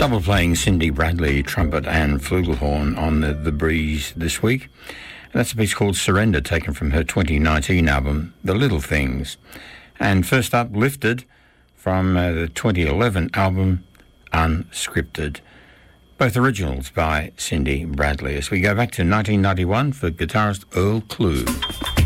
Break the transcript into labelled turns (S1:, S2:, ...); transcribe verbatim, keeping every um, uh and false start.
S1: Double playing Cindy Bradley, trumpet and flugelhorn on the, the Breeze this week. And that's a piece called Surrender, taken from her twenty nineteen album, The Little Things. And first up, Lifted, from uh, the twenty eleven album, Unscripted. Both originals by Cindy Bradley. As we go back to nineteen ninety-one for guitarist Earl Klugh.